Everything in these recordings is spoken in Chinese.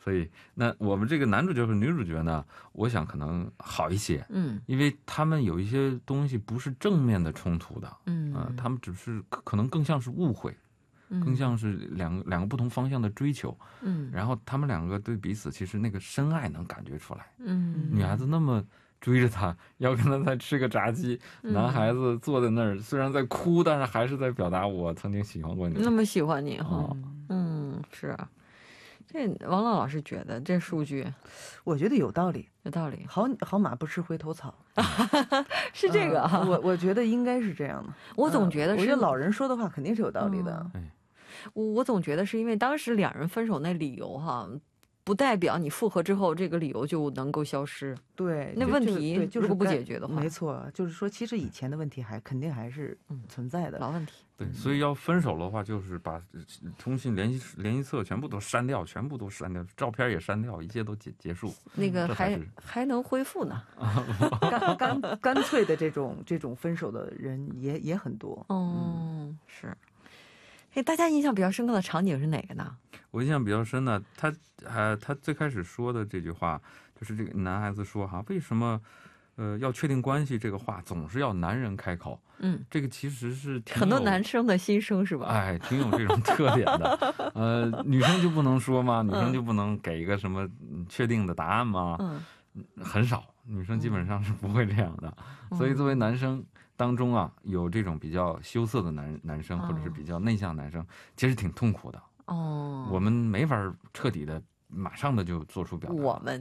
所以那我们这个男主角和女主角呢，我想可能好一些，因为他们有一些东西不是正面的冲突的，他们只是可能更像是误会，更像是两个不同方向的追求，然后他们两个对彼此其实那个深爱能感觉出来，女孩子那么追着他，要跟他再吃个炸鸡，男孩子坐在那儿虽然在哭，但是还是在表达我曾经喜欢过你， 那么喜欢你哈，是啊。这王乐老师觉得这数据， 我觉得有道理， 有道理。 好马不吃回头草， 是这个哈， 我觉得应该是这样的。 我总觉得是， 我觉得老人说的话肯定是有道理的。 我总觉得是因为当时两人分手那理由哈，不代表你复合之后这个理由就能够消失。 对， 那问题如果不解决的话， 没错，就是说其实以前的问题肯定还是存在的， 老问题。 对，所以要分手的话，就是把通信联系册全部都删掉，照片也删掉，一切都结束。 那个还能恢复呢？ 干脆的这种分手的人也很多。 是。大家印象比较深刻的场景是哪个呢？ 我印象比较深的，他最开始说的这句话，就是这个男孩子说为什么要确定关系这个话总是要男人开口？这个其实是很多男生的心声是吧？ 哎，挺有这种特点的。女生就不能说吗？女生就不能给一个什么确定的答案吗？很少，女生基本上是不会这样的。所以作为男生当中有这种比较羞涩的男生，或者是比较内向的男生，其实挺痛苦的。我们没法彻底的马上的就做出表达。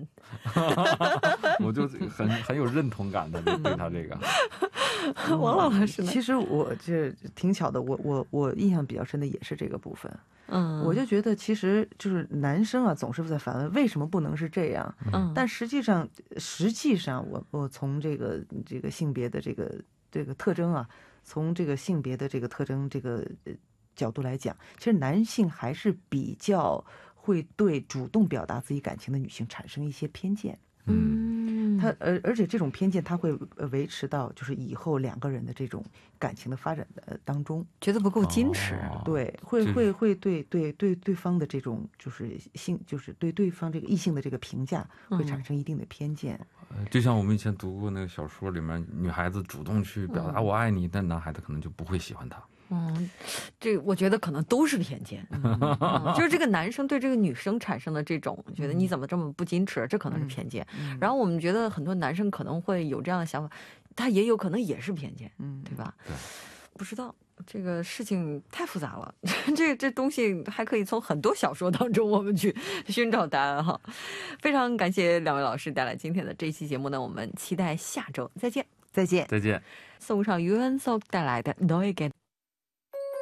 我就很有认同感的对他这个。 王老师呢？ 其实我这挺巧的，我印象比较深的也是这个部分。我就觉得其实就是男生总是在反问为什么不能是这样。但实际上我从这个性别的这个特征从这个性别的这个特征这个角度来讲，其实男性还是比较会对主动表达自己感情的女性产生一些偏见。而且这种偏见它会维持到就是以后两个人的这种感情的发展的当中， 觉得不够矜持。 对，会对方的这种就是对对方这个异性的这个评价会产生一定的偏见。 就像我们以前读过那个小说里面，女孩子主动去表达我爱你，但男孩子可能就不会喜欢她。 这我觉得可能都是偏见。就是这个男生对这个女生产生的这种觉得你怎么这么不矜持，这可能是偏见。然后我们觉得很多男生可能会有这样的想法，他也有可能也是偏见，对吧？对，不知道，这个事情太复杂了。这东西还可以从很多小说当中我们去寻找答案哈。非常感谢两位老师带来今天的这期节目呢，我们期待下周再见。 再见。 再见。 送上유연석带来的너에게